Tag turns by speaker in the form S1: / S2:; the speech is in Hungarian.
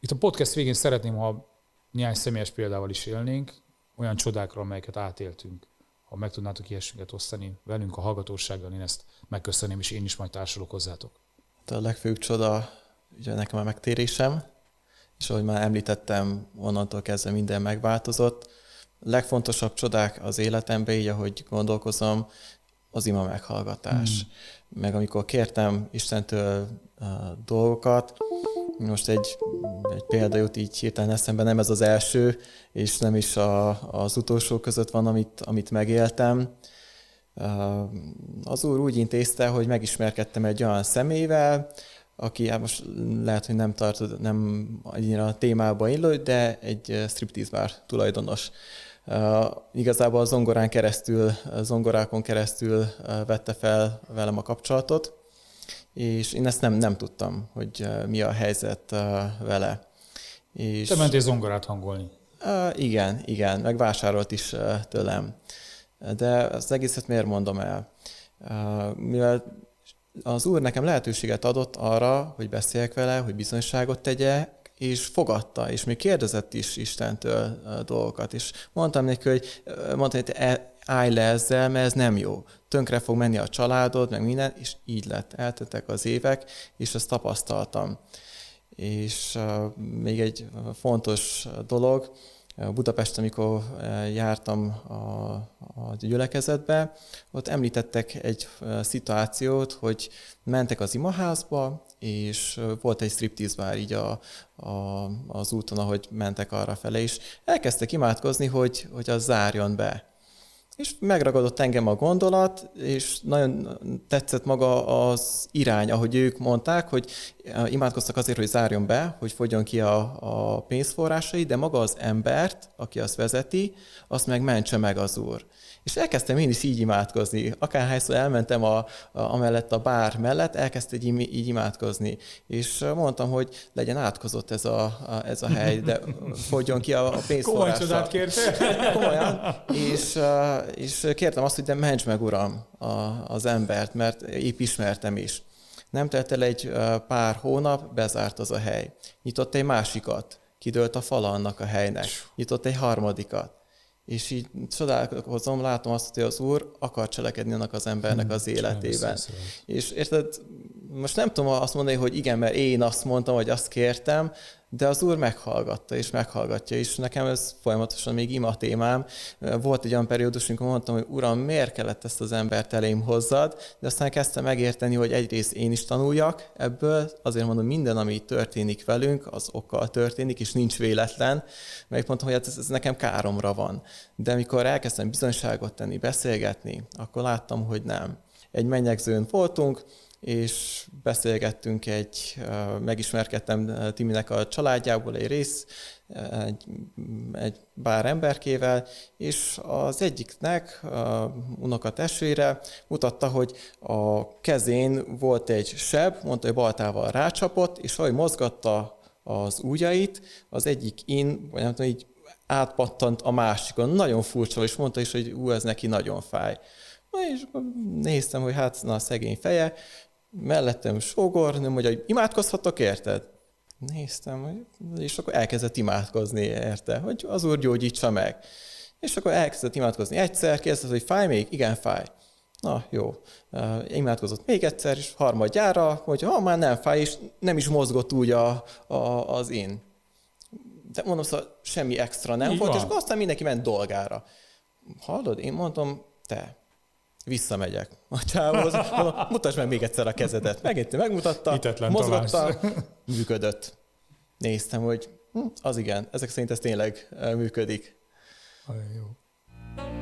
S1: Itt a podcast végén szeretném, ha néhány személyes példával is élnénk, olyan csodákra, amelyeket átéltünk. Ha meg tudnátok ilyesmiket osztani velünk, a hallgatósággal, én ezt megköszönném, és én is majd társulok hozzátok.
S2: A legfőbb csoda ugye nekem a megtérésem, és ahogy már említettem, onnantól kezdve minden megváltozott. A legfontosabb csodák az életemben, így ahogy gondolkozom, az ima meghallgatás. Meg amikor kértem Istentől dolgokat, most egy példa jut így hirtelen eszembe, nem ez az első, és nem is az utolsó között van, amit megéltem. Az Úr úgy intézte, hogy megismerkedtem egy olyan személyvel, aki hát most lehet, hogy nem annyira a témába illő, de egy striptease bar tulajdonos. Igazából a zongorákon keresztül vette fel velem a kapcsolatot, és én ezt nem tudtam, hogy mi a helyzet vele. És
S1: te mentél zongorát hangolni.
S2: Igen, meg vásárolt is tőlem. De az egészet miért mondom el? Mivel az Úr nekem lehetőséget adott arra, hogy beszéljek vele, hogy bizonyságot tegye, és fogadta, és még kérdezett is Istentől dolgokat. És mondtam neki, hogy állj le ezzel, mert ez nem jó. Tönkre fog menni a családod, meg minden, és így lett. Eltettek az évek, és ezt tapasztaltam. És még egy fontos dolog, Budapesten, amikor jártam a gyülekezetbe, ott említettek egy szituációt, hogy mentek az imaházba, és volt egy striptease bar így az úton, ahogy mentek arra fele, és elkezdtek imádkozni, hogy az zárjon be. És megragadott engem a gondolat, és nagyon tetszett maga az irány, ahogy ők mondták, hogy imádkoztak azért, hogy zárjon be, hogy fogjon ki a pénzforrásai, de maga az embert, aki azt vezeti, azt meg mentse meg az Úr. És elkezdtem én is így imádkozni. Akárhányszor elmentem amellett a bár mellett, elkezdtem így imádkozni. És mondtam, hogy legyen átkozott ez a hely, de fogjon ki a pénzforrása.
S1: Komoly csodát kértél?
S2: Komolyan. És kértem azt, hogy de ments meg, Uram, az embert, mert épp ismertem is. Nem telt el egy pár hónap, bezárt az a hely. Nyitott egy másikat, kidőlt a fala annak a helynek. Nyitott egy harmadikat. És így csodálkozom, látom azt, hogy az Úr akar cselekedni annak az embernek az életében. És érted, most nem tudom azt mondani, hogy igen, mert én azt mondtam, vagy azt kértem, de az Úr meghallgatta, és meghallgatja, és nekem ez folyamatosan még ima témám. Volt egy olyan periódus, amikor mondtam, hogy Uram, miért kellett ezt az embert elém hozzad, de aztán kezdtem megérteni, hogy egyrészt én is tanuljak ebből, azért mondom, minden, ami történik velünk, az okkal történik, és nincs véletlen, mert mondtam, hogy ez nekem káromra van. De amikor elkezdtem bizonyságot tenni, beszélgetni, akkor láttam, hogy nem. Egy mennyegzőn voltunk, és beszélgettünk megismerkedtem Timinek a családjából egy pár emberkével, és az egyiknek, unokatestvére mutatta, hogy a kezén volt egy seb, mondta, hogy baltával rácsapott, és ahogy mozgatta az ujjait, az egyik vagy nem tudom, így átpattant a másikon. Nagyon furcsa, és mondta is, hogy ez neki nagyon fáj. És néztem, hogy hát na, a szegény feje, mellettem sógornőm, hogy imádkozhatok, érted? Néztem, és akkor elkezdett imádkozni, érte, hogy az Úr gyógyítsa meg. És akkor elkezdett imádkozni egyszer, kérdezett, hogy fáj még? Igen, fáj. Na, jó. Imádkozott még egyszer, és harmadjára, hogy már nem fáj, és nem is mozgott úgy az én. De mondom, szóval semmi extra nem volt, és akkor aztán mindenki ment dolgára. Hallod? Én mondom, te. Visszamegyek a csávhoz, mutasd meg még egyszer a kezedet. Megint megmutatta,
S1: hitetlen
S2: mozgatta, működött. Néztem, hogy az igen, ezek szerint ez tényleg működik.
S1: Jó.